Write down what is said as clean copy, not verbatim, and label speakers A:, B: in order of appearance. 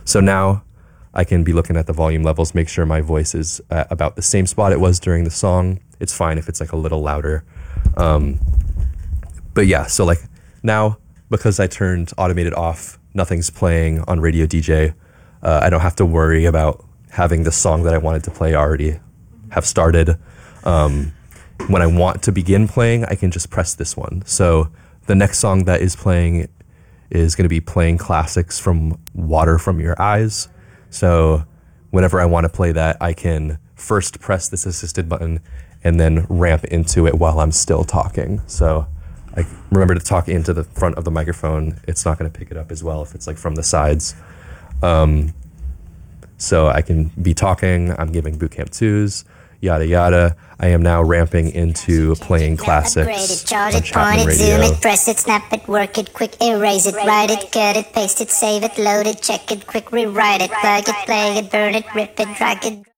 A: So now I can be looking at the volume levels, make sure my voice is at about the same spot it was during the song. It's fine if it's like a little louder. But yeah, so like now, because I turned automated off, nothing's playing on Radio DJ. I don't have to worry about having the song that I wanted to play already have started. When I want to begin playing, I can just press this one. So the next song that is playing is going to be playing classics from Water From Your Eyes. So whenever I want to play that, I can first press this assisted button and then ramp into it while I'm still talking. So I remember to talk into the front of the microphone. It's not going to pick it up as well if it's like from the sides. So I can be talking, I'm giving bootcamp 2s, yada yada. I am now ramping into playing classics.
B: Charge it, point it, zoom it, press it, snap it, work it, quick erase it, write it, cut it, paste it, save it, load it, check it, quick rewrite it, plug it, play it, burn it, rip it, drag it.